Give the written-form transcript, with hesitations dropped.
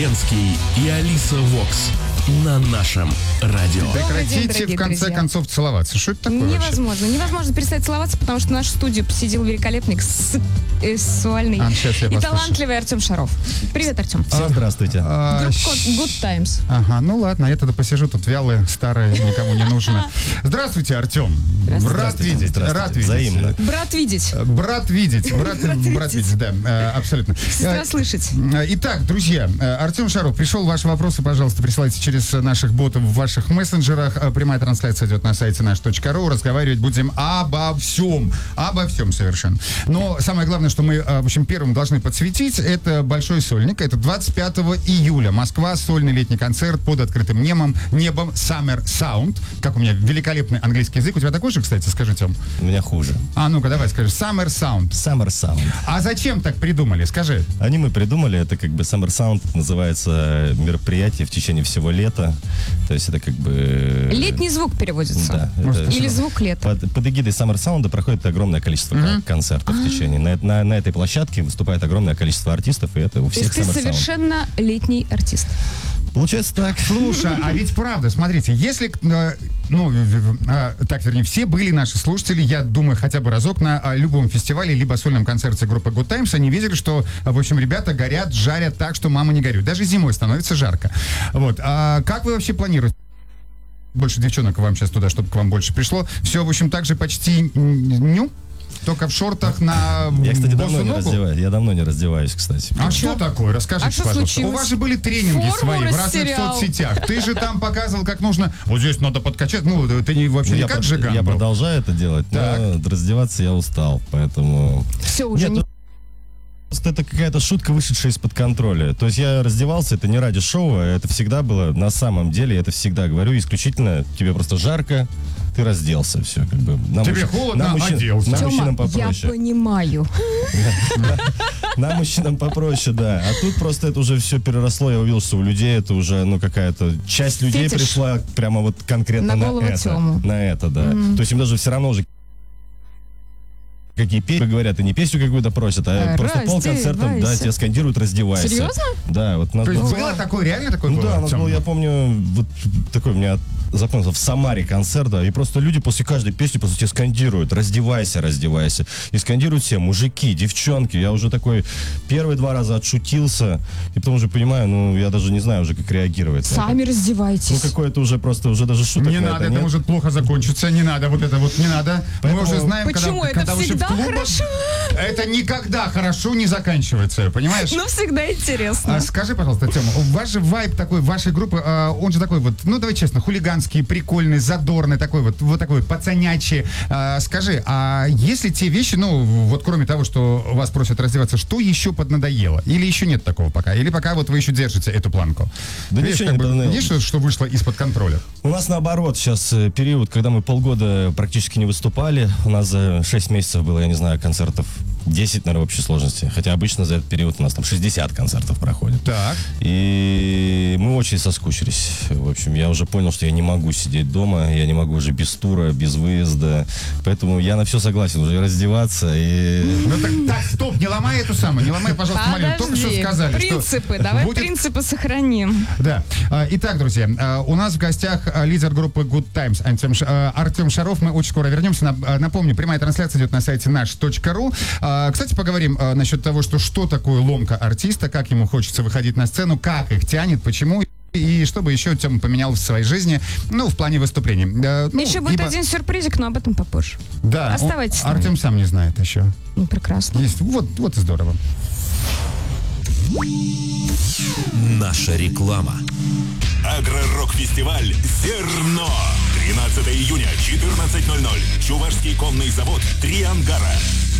Зеленский и Алиса Вокс на нашем радио. Прекратите, в конце концов, целоваться. Что это такое Невозможно. вообще? Невозможно перестать целоваться, потому что в нашу студию посетил великолепный, сексуальный и талантливый Артем Шаров. Привет, Артем. Всем здравствуйте. Группа Good Times. Ага, ну ладно, я тогда посижу тут вялый, старый, никому не нужен. Здравствуйте, Артем. Рад видеть. Рад видеть. Взаимно. Брат видеть. Брат видеть. Брат видеть, да, абсолютно. Сестра слышать. Итак, друзья, Артем Шаров, пришел ваши вопросы, пожалуйста, присылайте через наших ботов в ваших мессенджерах. Прямая трансляция идет на сайте наш.ру. Разговаривать будем обо всем совершенно. Но самое главное, что мы, в общем, первым должны подсветить, это Большой Сольник. Это 25 июля. Москва, сольный летний концерт под открытым небом Summer Sound. Как у меня великолепный английский язык. У тебя такой же, кстати, скажи, Тём? У меня хуже. Ну-ка, давай скажи. Summer Sound. Summer Sound. А зачем так придумали? Скажи. Мы придумали, это как бы Summer Sound называется мероприятие в течение всего лета. То есть это как бы... Летний звук переводится. Да. Или звук лета. Под эгидой Summer Sound проходит огромное количество концертов в течение. На этой площадке выступает огромное количество артистов, и это у всех То есть Summer ты Sound. совершенно летний артист. Получается так. Слушай, а ведь правда, смотрите, если, все были наши слушатели, я думаю, хотя бы разок на любом фестивале, либо сольном концерте группы Good Times, они видели, что, в общем, ребята горят, жарят так, что мама не горюй. Даже зимой становится жарко. Вот. А как вы вообще планируете? Больше девчонок вам сейчас туда, чтобы к вам больше пришло. Все, в общем, так же почти только в шортах на Я, кстати, давно не ногу? раздеваюсь, кстати. А что такое? Расскажите, что пожалуйста. случилось? У вас же были тренинги Форму свои в разных растерял. соцсетях. Ты же там показывал, как нужно. Вот здесь надо подкачать. Ты вообще не как Жиган Я был. продолжаю это делать, но раздеваться я устал, поэтому... Все уже не... Просто это какая-то шутка, вышедшая из-под контроля. То есть я раздевался, это не ради шоу, это всегда было на самом деле, я это всегда говорю, исключительно тебе просто жарко, ты разделся, все, как бы. Тебе холодно, оделся. Нам, Тёма, мужчинам, попроще. я понимаю. Нам, мужчинам, попроще, да. А тут просто это уже все переросло, я увидел, что у людей это уже, какая-то часть людей Фетиш. пришла прямо вот конкретно На голову Тёму. на это, да. То есть им даже все равно уже какие песни говорят, и не песню какую-то просят, а просто полконцерта, да, тебя скандируют, раздевайся. Серьезно? Да, вот нас То есть было... было такое, реально такое было? Да, у нас Тём? был, я помню, вот такой у меня запомнился в Самаре концерт, да, и просто люди после каждой песни просто тебя скандируют, раздевайся. И скандируют все, мужики, девчонки. Я уже такой первые 2 раза отшутился, и потом уже понимаю, я даже не знаю уже, как реагировать. Сами раздевайтесь. Какое-то уже просто, уже даже шуток Не надо, это может плохо закончиться, не надо, вот это вот не надо. Поэтому... Мы уже знаем, Почему? когда Это вы всегда в клубах, хорошо? это никогда хорошо не заканчивается, понимаешь? Но всегда интересно. Скажи, пожалуйста, Тёма, ваш же вайб такой, вашей группы, он же такой вот, давай честно, хулиганский, прикольный, задорный, такой вот такой пацанячий. Скажи, а если те вещи, вот кроме того, что вас просят раздеваться, что еще поднадоело? Или еще нет такого пока? Или пока вот вы еще держите эту планку? Да видишь, ничего не поднадоело. есть что-то, что вышло из-под контроля? У нас наоборот сейчас период, когда мы полгода практически не выступали. У нас за 6 месяцев было, я не знаю, концертов 10, наверное, в общей сложности. Хотя обычно за этот период у нас там 60 концертов проходит. Так. И мы очень соскучились. В общем, я уже понял, что я не могу сидеть дома, я не могу уже без тура, без выезда. Поэтому я на все согласен уже раздеваться и... Так, стоп, не ломай эту самую, не ломай, пожалуйста, Марину. Только что сказали, принципы, что давай будет... принципы сохраним. Да. Итак, друзья, у нас в гостях лидер группы Good Times Артем Шаров. Мы очень скоро вернемся. Напомню, прямая трансляция идет на сайте наш.ру. Кстати, поговорим насчет того, что такое ломка артиста, как ему хочется выходить на сцену, как их тянет, почему. И что бы еще Тёма поменял в своей жизни, в плане выступлений. Еще будет один сюрпризик, но об этом попозже. Да, оставайтесь с нами. Артем сам не знает еще. Прекрасно. Есть, вот и здорово. Наша реклама. Агророк-фестиваль «Зерно». 13 июня, 14:00. Чувашский конный завод «Три ангара».